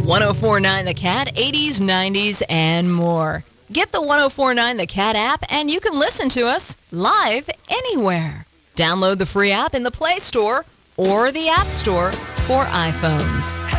1049 The Cat, 80s, 90s, and more. Get the 1049 The Cat app and you can listen to us live anywhere. Download the free app in the Play Store or the App Store for iPhones.